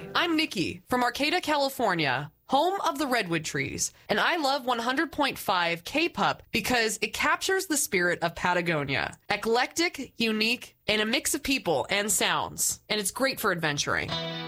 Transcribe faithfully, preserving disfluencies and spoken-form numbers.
Hi, I'm Nikki from Arcata, California, home of the redwood trees, and I love one hundred point five K-Pup because it captures the spirit of Patagonia. Eclectic, unique, and a mix of people and sounds, and it's great for adventuring.